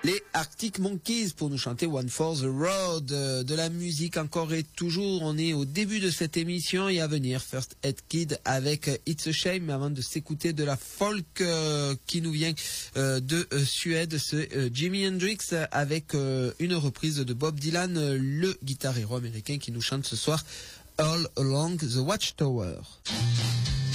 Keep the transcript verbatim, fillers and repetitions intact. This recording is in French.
Les Arctic Monkeys pour nous chanter One for the Road. De la musique encore et toujours. On est au début de cette émission et à venir First Aid Kid avec It's a Shame. Mais avant de s'écouter de la folk euh, qui nous vient euh, de euh, Suède, c'est euh, Jimi Hendrix avec euh, une reprise de Bob Dylan, euh, le guitar héros américain qui nous chante ce soir All Along the Watchtower.